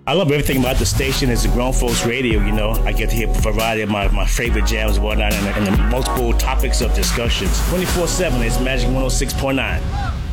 I love everything about the station. It's a grown folks radio, you know. I get to hear a variety of my favorite jams and whatnot, and the multiple topics of discussions. 24/7, it's Magic 106.9.